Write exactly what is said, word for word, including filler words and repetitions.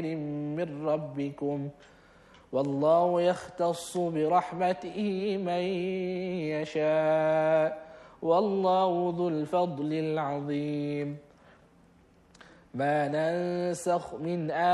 من ربكم والله يختص برحمته من يشاء والله ذو الفضل العظيم ما ننسخ من آية